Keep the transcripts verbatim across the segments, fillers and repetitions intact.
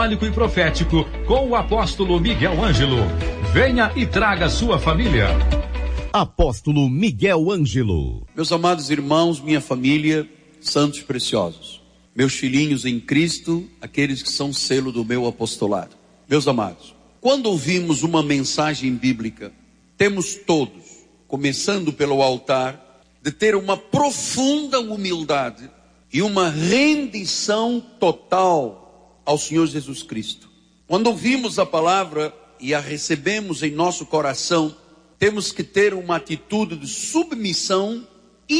apostólico e profético com o apóstolo Miguel Ângelo. Venha e traga sua família. Apóstolo Miguel Ângelo. Meus amados irmãos, minha família, santos preciosos, meus filhinhos em Cristo, aqueles que são selo do meu apostolado. Meus amados, quando ouvimos uma mensagem bíblica, temos todos, começando pelo altar, de ter uma profunda humildade e uma rendição total ao Senhor Jesus Cristo. Quando ouvimos a palavra e a recebemos em nosso coração, temos que ter uma atitude de submissão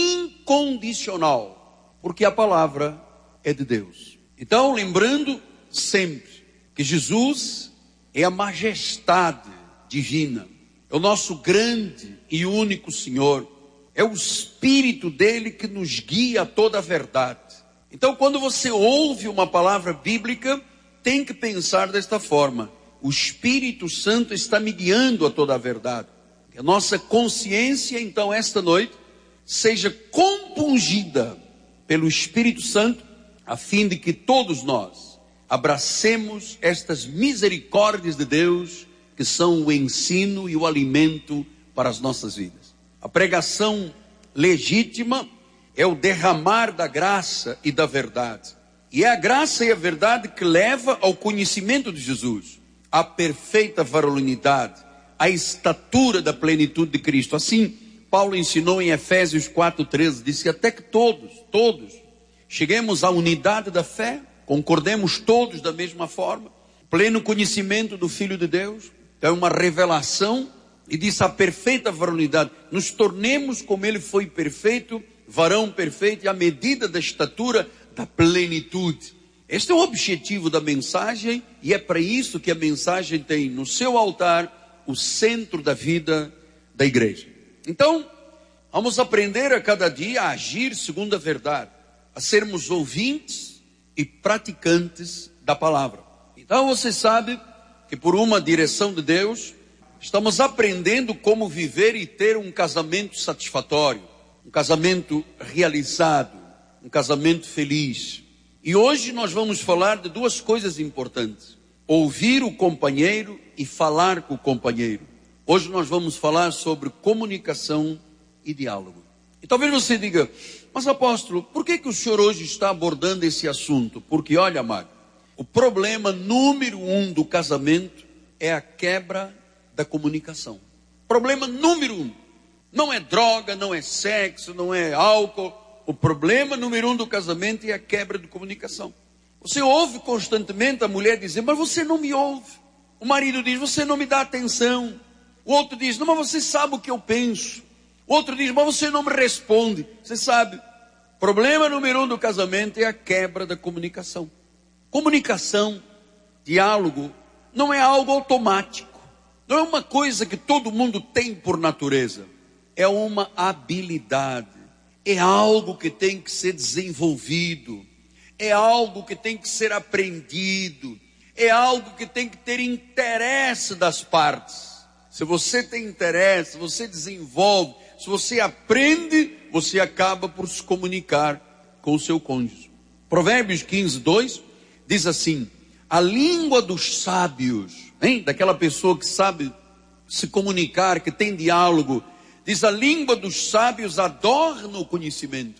incondicional, porque a palavra é de Deus. Então, lembrando sempre que Jesus é a majestade divina, é o nosso grande e único Senhor, é o Espírito dele que nos guia a toda a verdade. Então, quando você ouve uma palavra bíblica, tem que pensar desta forma: o Espírito Santo está me guiando a toda a verdade. Que a nossa consciência, então, esta noite, seja compungida pelo Espírito Santo, a fim de que todos nós abracemos estas misericórdias de Deus, que são o ensino e o alimento para as nossas vidas. A pregação legítima é o derramar da graça e da verdade. E é a graça e a verdade que leva ao conhecimento de Jesus, à perfeita varonilidade, à estatura da plenitude de Cristo. Assim, Paulo ensinou em Efésios quatro, treze, disse até que todos, todos, cheguemos à unidade da fé, concordemos todos da mesma forma, pleno conhecimento do Filho de Deus, é uma revelação, e diz a perfeita varonilidade, nos tornemos como ele foi perfeito, varão perfeito, e à medida da estatura da plenitude. Este é o objetivo da mensagem, e é para isso que a mensagem tem no seu altar o centro da vida da igreja. Então, vamos aprender a cada dia a agir segundo a verdade, a sermos ouvintes e praticantes da palavra. Então você sabe que por uma direção de Deus, estamos aprendendo como viver e ter um casamento satisfatório, um casamento realizado, um casamento feliz. E hoje nós vamos falar de duas coisas importantes: ouvir o companheiro e falar com o companheiro. Hoje nós vamos falar sobre comunicação e diálogo. E talvez você diga: mas apóstolo, por que que o senhor hoje está abordando esse assunto? Porque olha, amado, o problema número um do casamento é a quebra da comunicação. Problema número um. Não é droga, não é sexo, não é álcool. O problema número um do casamento é a quebra de comunicação. Você ouve constantemente a mulher dizer: mas você não me ouve. O marido diz: você não me dá atenção. O outro diz: não, mas você sabe o que eu penso. O outro diz: mas você não me responde. Você sabe, problema número um do casamento é a quebra da comunicação. Comunicação, diálogo, não é algo automático. Não é uma coisa que todo mundo tem por natureza. É uma habilidade. É algo que tem que ser desenvolvido. É algo que tem que ser aprendido. É algo que tem que ter interesse das partes. Se você tem interesse, se você desenvolve, se você aprende, você acaba por se comunicar com o seu cônjuge. Provérbios quinze, dois diz assim: a língua dos sábios, hein? Daquela pessoa que sabe se comunicar, que tem diálogo, diz: a língua dos sábios adorna o conhecimento,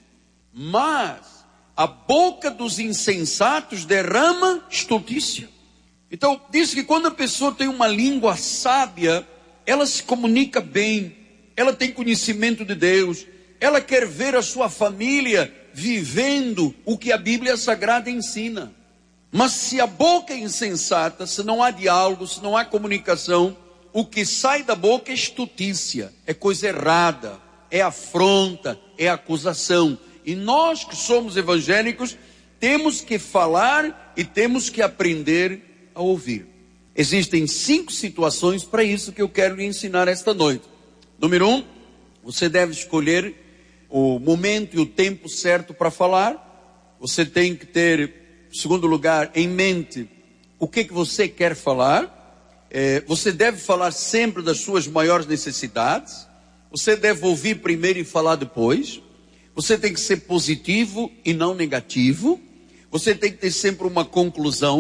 mas a boca dos insensatos derrama estultícia. Então, diz que quando a pessoa tem uma língua sábia, ela se comunica bem, ela tem conhecimento de Deus, ela quer ver a sua família vivendo o que a Bíblia Sagrada ensina. Mas se a boca é insensata, se não há diálogo, se não há comunicação, o que sai da boca é estultícia, é coisa errada, é afronta, é acusação. E nós que somos evangélicos, temos que falar e temos que aprender a ouvir. Existem cinco situações para isso que eu quero lhe ensinar esta noite. Número um, você deve escolher o momento e o tempo certo para falar. Você tem que ter, em segundo lugar, em mente o que, que você quer falar. É, você deve falar sempre das suas maiores necessidades. Você deve ouvir primeiro e falar depois. Você tem que ser positivo e não negativo. Você tem que ter sempre uma conclusão.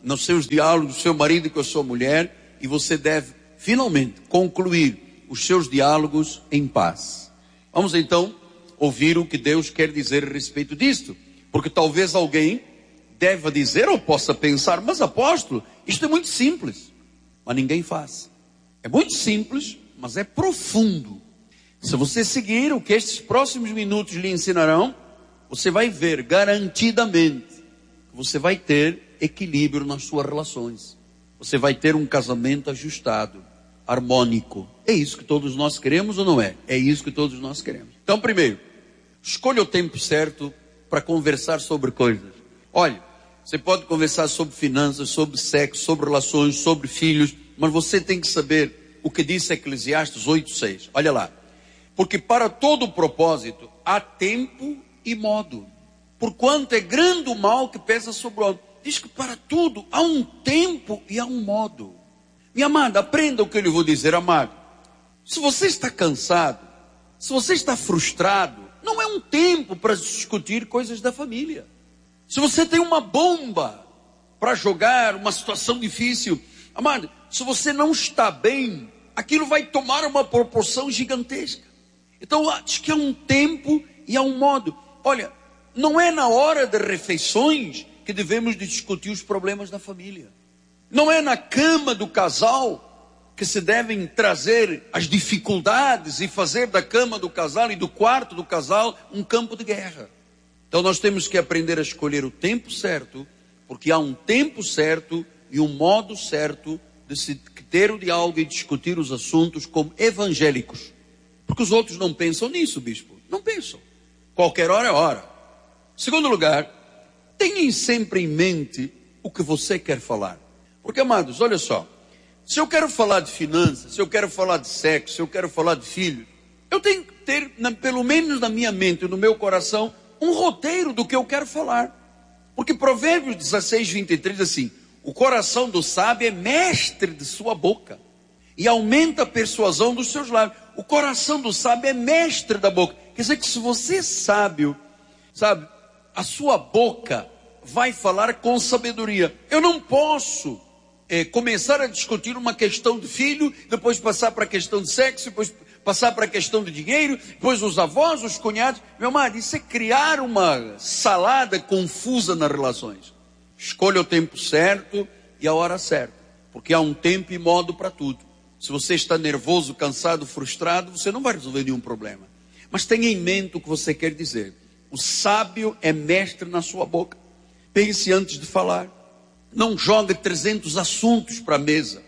nos seus diálogos, do seu marido com a sua mulher, e você deve finalmente concluir os seus diálogos em paz. Vamos então ouvir o que Deus quer dizer a respeito disto, porque talvez alguém deva dizer ou possa pensar, mas apóstolo, isto é muito simples, mas ninguém faz. É muito simples, mas é profundo. Se você seguir o que estes próximos minutos lhe ensinarão, você vai ver garantidamente que você vai ter equilíbrio nas suas relações. Você vai ter um casamento ajustado, harmônico. É isso que todos nós queremos ou não é? É isso que todos nós queremos. Então, primeiro, escolha o tempo certo para conversar sobre coisas. Olha, você pode conversar sobre finanças, sobre sexo, sobre relações, sobre filhos, mas você tem que saber o que disse Eclesiastes oito, seis. Olha lá. Porque para todo propósito há tempo e modo. Porquanto é grande o mal que pesa sobre o homem. Diz que para tudo há um tempo e há um modo. Minha amada, aprenda o que eu lhe vou dizer, amado. Se você está cansado, se você está frustrado, não é um tempo para discutir coisas da família. Se você tem uma bomba para jogar, uma situação difícil, amado, se você não está bem, aquilo vai tomar uma proporção gigantesca. Então, acho que há um tempo e há um modo. Olha, não é na hora das refeições que devemos discutir os problemas da família. Não é na cama do casal que se devem trazer as dificuldades e fazer da cama do casal e do quarto do casal um campo de guerra. Então nós temos que aprender a escolher o tempo certo, porque há um tempo certo e um modo certo de se ter o diálogo e discutir os assuntos como evangélicos. Porque os outros não pensam nisso, bispo. Não pensam. Qualquer hora é hora. Segundo lugar, tenham sempre em mente o que você quer falar. Porque, amados, olha só. Se eu quero falar de finanças, se eu quero falar de sexo, se eu quero falar de filhos, eu tenho que ter, na, pelo menos na minha mente, no meu coração, um roteiro do que eu quero falar. Porque Provérbios dezesseis, vinte e três diz assim: o coração do sábio é mestre de sua boca e aumenta a persuasão dos seus lábios. O coração do sábio é mestre da boca. Quer dizer que se você é sábio, sabe, a sua boca vai falar com sabedoria. Eu não posso é, começar a discutir uma questão de filho, depois passar para a questão de sexo, depois passar para a questão de dinheiro, depois os avós, os cunhados. Meu amado, isso é criar uma salada confusa nas relações. Escolha o tempo certo e a hora certa, porque há um tempo e modo para tudo. Se você está nervoso, cansado, frustrado, você não vai resolver nenhum problema. Mas tenha em mente o que você quer dizer. O sábio é mestre na sua boca. Pense antes de falar. Não jogue trezentos assuntos para a mesa.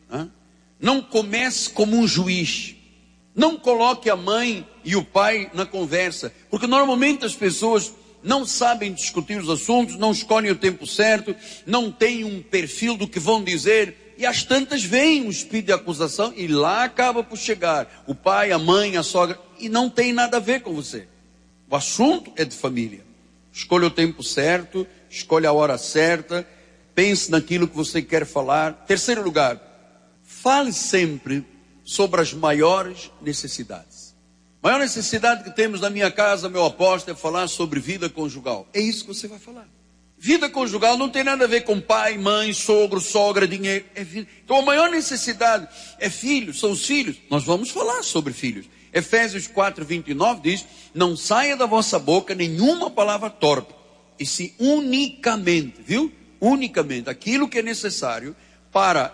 Não comece como um juiz. Não coloque a mãe e o pai na conversa. Porque normalmente as pessoas não sabem discutir os assuntos, não escolhem o tempo certo, não têm um perfil do que vão dizer. E às tantas vem um espírito de acusação e lá acaba por chegar o pai, a mãe, a sogra. E não tem nada a ver com você. O assunto é de família. Escolha o tempo certo, escolha a hora certa, pense naquilo que você quer falar. Terceiro lugar, fale sempre sobre as maiores necessidades. A maior necessidade que temos na minha casa, meu apóstolo, é falar sobre vida conjugal. É isso que você vai falar. Vida conjugal não tem nada a ver com pai, mãe, sogro, sogra, dinheiro. É vida. Então a maior necessidade é filhos, são os filhos. Nós vamos falar sobre filhos. Efésios quatro, vinte e nove diz: não saia da vossa boca nenhuma palavra torpe, e se unicamente, viu? Unicamente, aquilo que é necessário para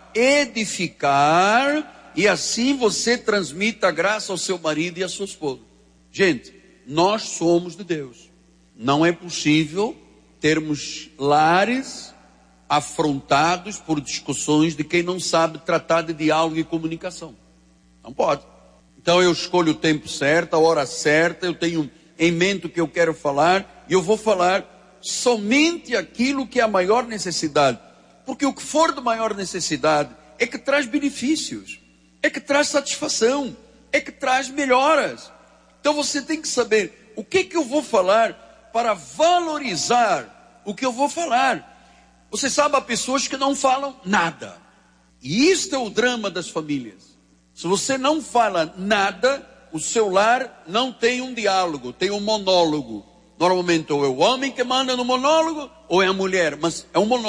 edificar, e assim você transmita a graça ao seu marido e à sua esposa. Gente, nós somos de Deus. Não é possível termos lares afrontados por discussões de quem não sabe tratar de diálogo e comunicação. Não pode. Então eu escolho o tempo certo, a hora certa, eu tenho em mente o que eu quero falar, e eu vou falar somente aquilo que é a maior necessidade. Porque o que for de maior necessidade é que traz benefícios, é que traz satisfação, é que traz melhoras. Então você tem que saber o que que eu vou falar para valorizar o que eu vou falar. Você sabe, há pessoas que não falam nada. E isto é o drama das famílias. Se você não fala nada, o seu lar não tem um diálogo, tem um monólogo. Normalmente ou é o homem que manda no monólogo, ou é a mulher, mas é um monólogo.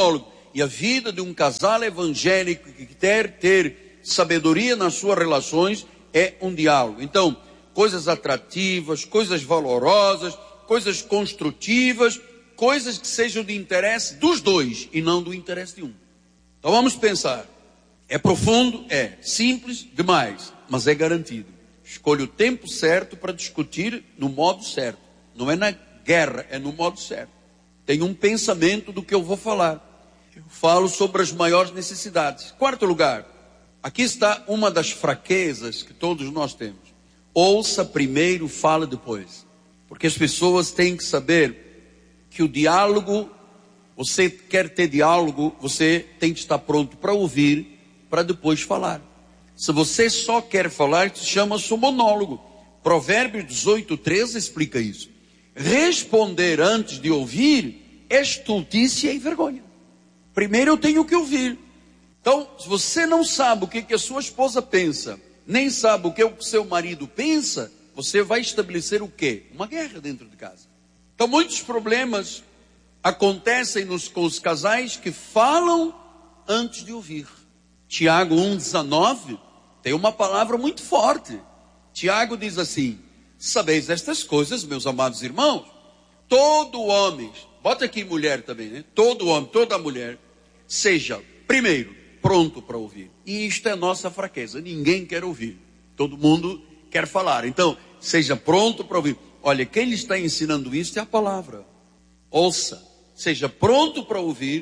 E a vida de um casal evangélico que quer ter sabedoria nas suas relações é um diálogo. Então, coisas atrativas, coisas valorosas, coisas construtivas, coisas que sejam de interesse dos dois e não do interesse de um. Então vamos pensar. É profundo? É. Simples? Demais. Mas é garantido. Escolha o tempo certo para discutir no modo certo. Não é na guerra, é no modo certo. Tem um pensamento do que eu vou falar. Eu falo sobre as maiores necessidades. Quarto lugar, aqui está uma das fraquezas que todos nós temos. Ouça primeiro, fala depois. Porque as pessoas têm que saber que o diálogo, você quer ter diálogo, você tem que estar pronto para ouvir, para depois falar. Se você só quer falar, chama-se um monólogo. Provérbios dezoito, treze explica isso. Responder antes de ouvir é estultícia e vergonha. Primeiro eu tenho que ouvir. Então, se você não sabe o que, que a sua esposa pensa, nem sabe o que o seu marido pensa, você vai estabelecer o quê? Uma guerra dentro de casa. Então, muitos problemas acontecem nos, com os casais que falam antes de ouvir. Tiago um, dezenove tem uma palavra muito forte. Tiago diz assim: sabeis estas coisas, meus amados irmãos, todo homem, bota aqui mulher também, né? Todo homem, toda mulher, seja, primeiro, pronto para ouvir. E isto é nossa fraqueza, ninguém quer ouvir, todo mundo quer falar. Então, seja pronto para ouvir. Olha, quem lhe está ensinando isso é a palavra. Ouça, seja pronto para ouvir,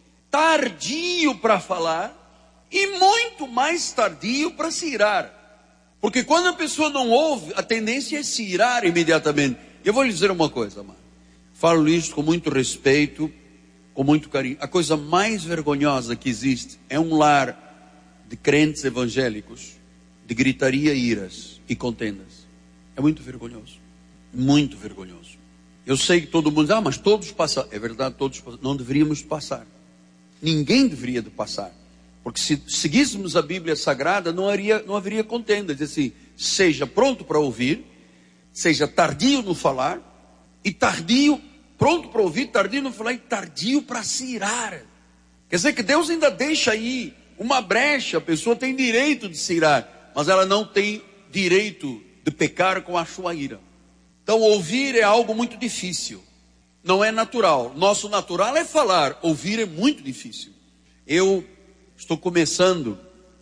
tardio para falar e muito mais tardio para se irar. Porque quando a pessoa não ouve, a tendência é se irar imediatamente. Eu vou lhe dizer uma coisa, amado. Falo isso com muito respeito, com muito carinho. A coisa mais vergonhosa que existe é um lar de crentes evangélicos, de gritaria, iras e contendas. É muito vergonhoso. Muito vergonhoso. Eu sei que todo mundo diz, ah, mas todos passam. É verdade, todos passam. Não deveríamos passar. Ninguém deveria de passar. Porque se seguíssemos a Bíblia Sagrada, não haveria, não haveria contenda. Diz assim, seja pronto para ouvir, seja tardio no falar, e tardio, pronto para ouvir, tardio no falar, e tardio para se irar. Quer dizer que Deus ainda deixa aí uma brecha, a pessoa tem direito de se irar, mas ela não tem direito de pecar com a sua ira. Então ouvir é algo muito difícil, não é natural. Nosso natural é falar, ouvir é muito difícil. Eu estou começando,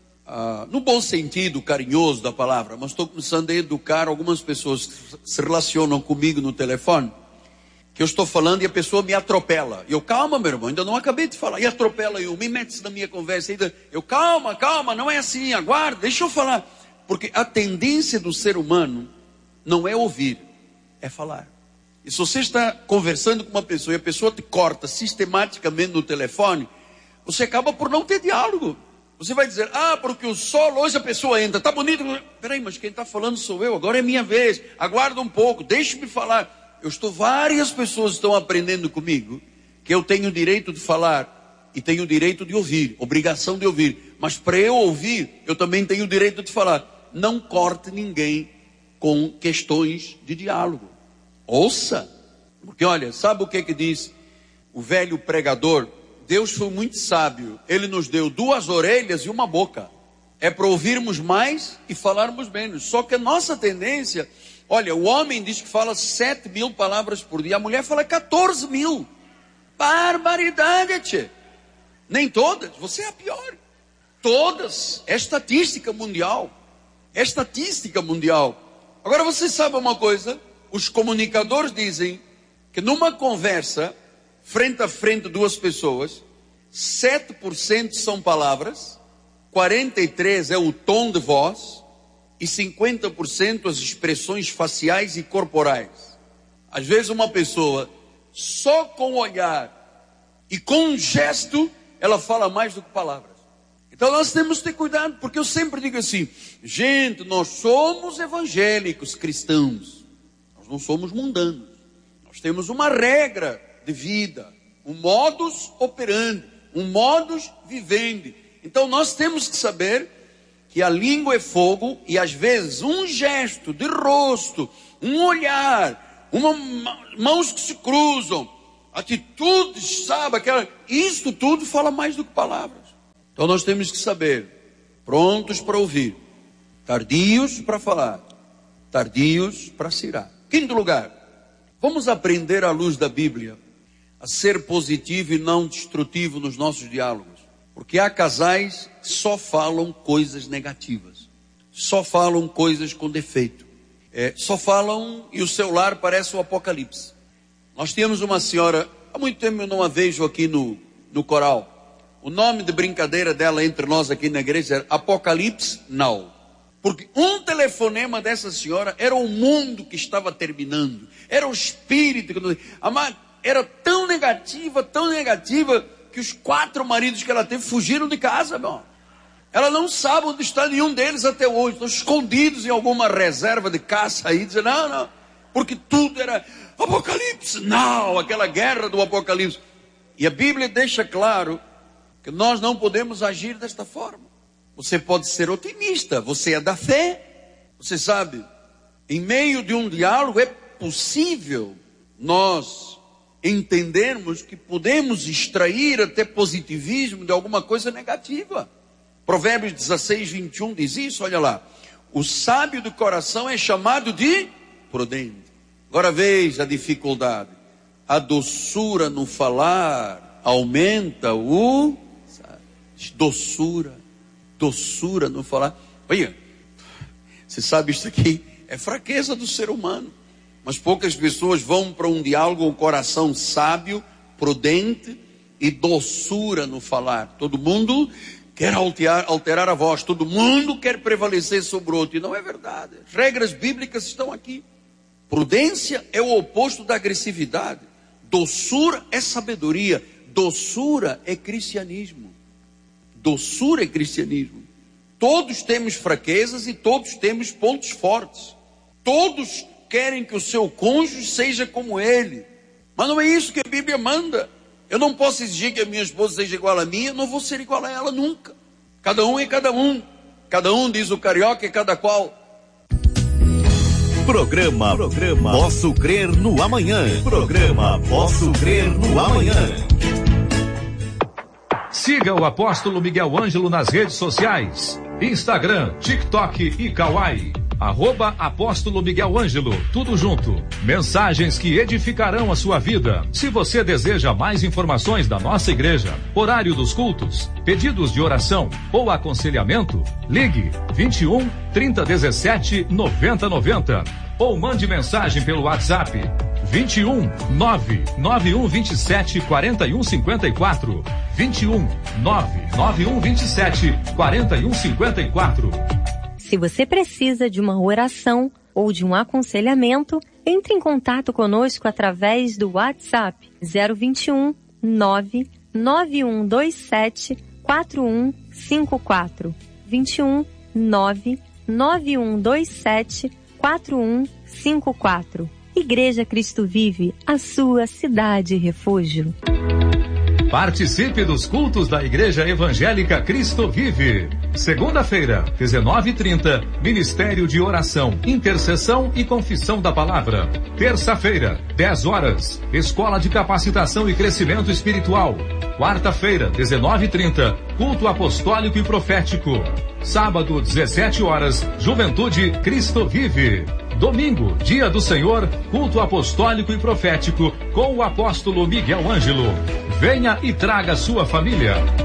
uh, no bom sentido carinhoso da palavra, mas estou começando a educar algumas pessoas que se relacionam comigo no telefone, que eu estou falando e a pessoa me atropela. Eu, calma meu irmão, ainda não acabei de falar. E atropela eu, me mete na minha conversa. Ainda, eu, calma, calma, não é assim, aguarda, deixa eu falar. Porque a tendência do ser humano não é ouvir, é falar. E se você está conversando com uma pessoa e a pessoa te corta sistematicamente no telefone, você acaba por não ter diálogo. Você vai dizer, ah, porque o sol, hoje a pessoa entra, tá bonito. Peraí, mas quem está falando sou eu, agora é minha vez. Aguarda um pouco, deixe-me falar. Eu estou, várias pessoas estão aprendendo comigo que eu tenho o direito de falar e tenho o direito de ouvir, obrigação de ouvir. Mas para eu ouvir, eu também tenho o direito de falar. Não corte ninguém com questões de diálogo. Ouça. Porque olha, sabe o que que diz o velho pregador? Deus foi muito sábio. Ele nos deu duas orelhas e uma boca. É para ouvirmos mais e falarmos menos. Só que a nossa tendência... Olha, o homem diz que fala sete mil palavras por dia. A mulher fala quatorze mil. Barbaridade, tchê. Nem todas. Você é a pior. Todas. É estatística mundial. É estatística mundial. Agora você sabe uma coisa? Os comunicadores dizem que numa conversa, frente a frente, duas pessoas, sete por cento são palavras, quarenta e três por cento é o tom de voz e cinquenta por cento as expressões faciais e corporais. Às vezes uma pessoa, só com o olhar e com um gesto, ela fala mais do que palavras. Então nós temos que ter cuidado, porque eu sempre digo assim, gente, nós somos evangélicos cristãos. Nós não somos mundanos. Nós temos uma regra de vida, um modus operandi, um modus vivendi. Então nós temos que saber que a língua é fogo e às vezes um gesto de rosto, um olhar, uma, mãos que se cruzam, atitudes, sabe? Aquela, isso tudo fala mais do que palavras. Então nós temos que saber, prontos para ouvir, tardios para falar, tardios para se irar. Quinto lugar, vamos aprender à luz da Bíblia a ser positivo e não destrutivo nos nossos diálogos. Porque há casais que só falam coisas negativas, só falam coisas com defeito, é, só falam e o seu lar parece o apocalipse. Nós tínhamos uma senhora, há muito tempo eu não a vejo aqui no, no coral. O nome de brincadeira dela entre nós aqui na igreja era Apocalipse Now. Porque um telefonema dessa senhora era o mundo que estava terminando, era o espírito que... Era tão negativa, tão negativa, que os quatro maridos que ela teve fugiram de casa, meu. Ela não sabe onde está nenhum deles até hoje. Estão escondidos em alguma reserva de caça aí, dizendo, não, não. Porque tudo era Apocalipse, não, aquela guerra do Apocalipse. E a Bíblia deixa claro que nós não podemos agir desta forma. Você pode ser otimista, você é da fé. Você sabe, em meio de um diálogo é possível nós entendermos que podemos extrair até positivismo de alguma coisa negativa. Provérbios dezesseis, vinte e um diz isso, olha lá. O sábio do coração é chamado de prudente. Agora veja a dificuldade. A doçura no falar aumenta o... Sabe? Doçura, doçura no falar. Olha, você sabe isso aqui é fraqueza do ser humano. Mas poucas pessoas vão para um diálogo com o coração sábio, prudente e doçura no falar. Todo mundo quer alterar, alterar a voz, todo mundo quer prevalecer sobre o outro. E não é verdade. As regras bíblicas estão aqui. Prudência é o oposto da agressividade. Doçura é sabedoria. Doçura é cristianismo. Doçura é cristianismo. Todos temos fraquezas e todos temos pontos fortes. Todos querem que o seu cônjuge seja como ele, mas não é isso que a Bíblia manda. Eu não posso exigir que a minha esposa seja igual a mim, eu não vou ser igual a ela nunca. Cada um é cada um, cada um, diz o carioca, é cada qual. Programa, programa Posso Crer no Amanhã. Programa Posso Crer no Amanhã. Siga o apóstolo Miguel Ângelo nas redes sociais, Instagram, TikTok e Kawaii. Arroba Apóstolo Miguel Ângelo, tudo junto. Mensagens que edificarão a sua vida. Se você deseja mais informações da nossa igreja, horário dos cultos, pedidos de oração ou aconselhamento, ligue vinte e um, trinta, dezessete, noventa, noventa ou mande mensagem pelo WhatsApp vinte e um, nove, nove um dois sete, quatro um cinco quatro, vinte e um, nove, nove um dois sete, quatro um cinco quatro. Se você precisa de uma oração ou de um aconselhamento, entre em contato conosco através do WhatsApp zero vinte e um, nove, nove um dois sete, quatro um cinco quatro, vinte e um, nove, nove um dois sete, quatro um cinco quatro. Igreja Cristo Vive, a sua cidade refúgio. Participe dos cultos da Igreja Evangélica Cristo Vive. Segunda-feira, dezenove e trinta, Ministério de Oração, Intercessão e Confissão da Palavra. Terça-feira, dez horas, Escola de Capacitação e Crescimento Espiritual. Quarta-feira, dezenove e trinta, Culto Apostólico e Profético. Sábado, dezessete horas, Juventude Cristo Vive. Domingo, Dia do Senhor, Culto Apostólico e Profético com o apóstolo Miguel Ângelo. Venha e traga sua família.